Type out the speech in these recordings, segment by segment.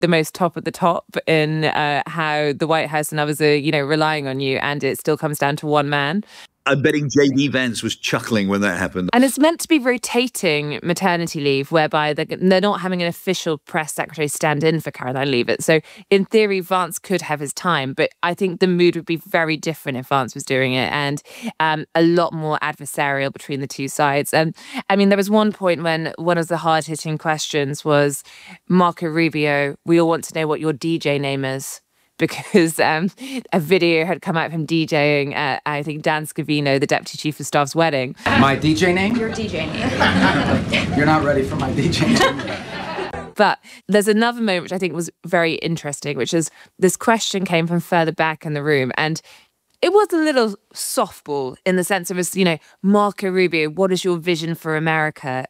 the most top at the top in how the White House and others are, relying on you, and it still comes down to one man. I'm betting J.D. Vance was chuckling when that happened. And it's meant to be rotating maternity leave, whereby they're not having an official press secretary stand in for Caroline Leavitt. So in theory, Vance could have his time, but I think the mood would be very different if Vance was doing it, and a lot more adversarial between the two sides. And I mean, there was one point when one of the hard-hitting questions was, Marco Rubio, we all want to know what your DJ name is. Because a video had come out from DJing at, I think, Dan Scavino, the Deputy Chief of Staff's wedding. My DJ name? Your DJ name. You're not ready for my DJ name. But there's another moment which I think was very interesting, which is this question came from further back in the room. And it was a little softball in the sense of, Marco Rubio, what is your vision for America?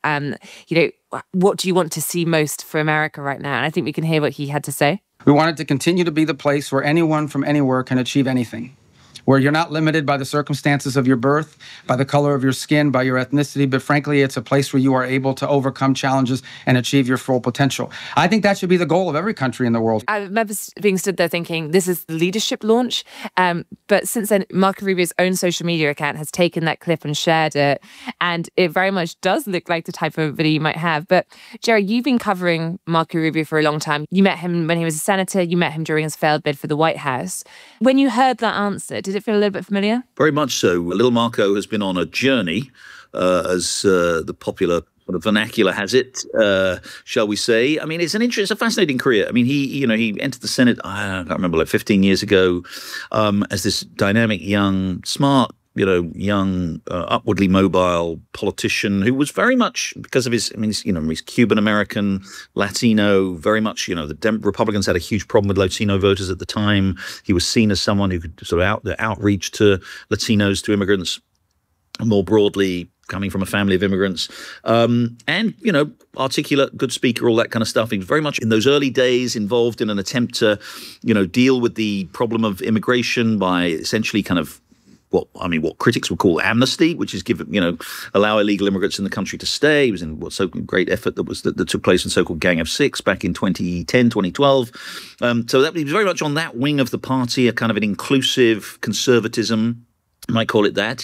What do you want to see most for America right now? And I think we can hear what he had to say. We want it to continue to be the place where anyone from anywhere can achieve anything, where you're not limited by the circumstances of your birth, by the color of your skin, by your ethnicity, but frankly, it's a place where you are able to overcome challenges and achieve your full potential. I think that should be the goal of every country in the world. I remember being stood there thinking, this is the leadership launch. But since then, Marco Rubio's own social media account has taken that clip and shared it. And it very much does look like the type of video you might have. But Jerry, you've been covering Marco Rubio for a long time. You met him when he was a senator. You met him during his failed bid for the White House. When you heard that answer, did it feel a little bit familiar? Very much so. Little Marco has been on a journey, as the popular sort of vernacular has it, shall we say. I mean, it's a fascinating career. I mean, he entered the Senate, I can't remember, like 15 years ago, as this dynamic, young, smart, young, upwardly mobile politician who was very much, because of his, he's Cuban-American, Latino, very much, the Republicans had a huge problem with Latino voters at the time. He was seen as someone who could sort of outreach to Latinos, to immigrants, more broadly, coming from a family of immigrants, and, articulate, good speaker, all that kind of stuff. He was very much in those early days involved in an attempt to, deal with the problem of immigration by essentially kind of what critics would call amnesty, which is allow illegal immigrants in the country to stay. He was in what so-called great effort that took place in so-called Gang of Six back in 2010, 2012. So that he was very much on that wing of the party, a kind of an inclusive conservatism, you might call it that.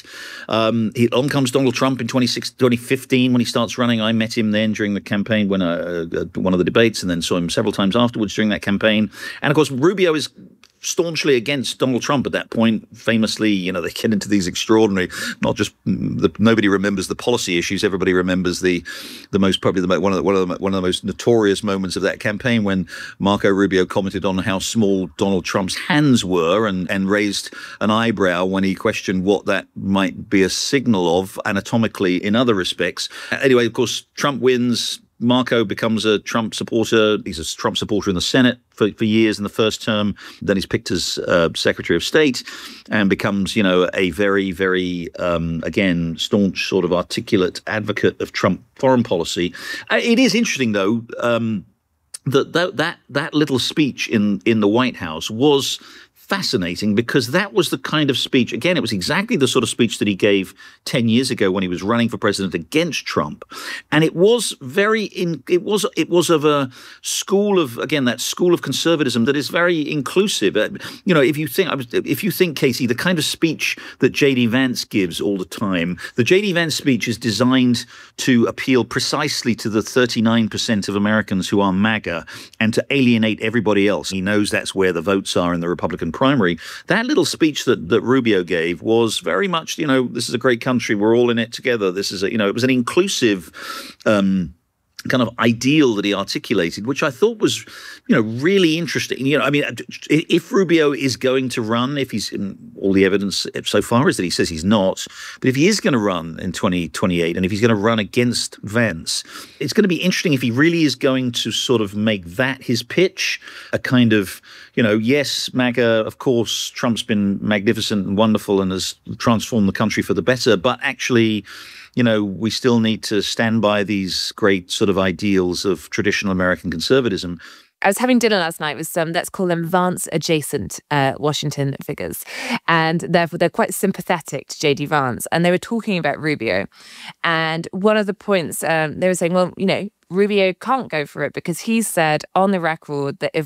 On comes Donald Trump in 2015 when he starts running. I met him then during the campaign when one of the debates, and then saw him several times afterwards during that campaign. And of course, Rubio is staunchly against Donald Trump at that point. Famously, they get into these extraordinary, not just nobody remembers the policy issues. Everybody remembers the most, probably one of the most notorious moments of that campaign when Marco Rubio commented on how small Donald Trump's hands were and raised an eyebrow when he questioned what that might be a signal of anatomically in other respects. Anyway, of course, Trump wins. Marco becomes a Trump supporter. He's a Trump supporter in the Senate for years in the first term. Then he's picked as Secretary of State and becomes, a very, very, again, staunch sort of articulate advocate of Trump foreign policy. It is interesting, though, that little speech in the White House was fascinating because that was the kind of speech, again, it was exactly the sort of speech that he gave 10 years ago when he was running for president against Trump. And it was it was of a school of, again, that school of conservatism that is very inclusive. If you think, Casey, the kind of speech that J.D. Vance gives all the time, the J.D. Vance speech is designed to appeal precisely to the 39% of Americans who are MAGA and to alienate everybody else. He knows that's where the votes are in the Republican primary. That little speech that Rubio gave was very much, this is a great country. We're all in it together. This is it was an inclusive kind of ideal that he articulated, which I thought was, really interesting. If Rubio is going to run, if he's all the evidence so far is that he says he's not, but if he is going to run in 2028 and if he's going to run against Vance, it's going to be interesting if he really is going to sort of make that his pitch, a kind of, yes, MAGA, of course, Trump's been magnificent and wonderful and has transformed the country for the better, but actually, we still need to stand by these great sort of ideals of traditional American conservatism. I was having dinner last night with some, let's call them Vance adjacent Washington figures. And therefore, they're quite sympathetic to JD Vance. And they were talking about Rubio. And one of the points, they were saying, well, Rubio can't go for it because he said on the record that if